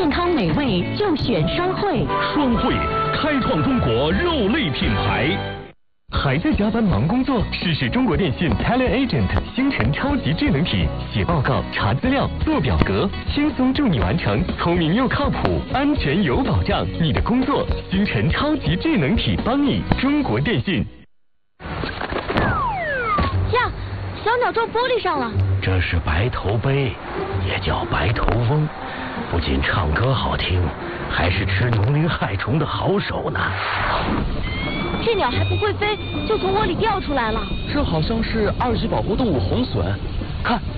健康美味就选双汇。 双汇开创中国肉类品牌。还在加班忙工作？试试中国电信 TeleAgent 星辰超级智能体，写报告、查资料、做表格，轻松助你完成，聪明又靠谱，安全有保障。你的工作，星辰超级智能体帮你。中国电信。 呀，小鸟撞玻璃上了。 这是白头鹎，也叫白头翁，不仅唱歌好听，还是吃农林害虫的好手呢。 这鸟还不会飞，就从窝里掉出来了。 这好像是2级保护动物红隼，看。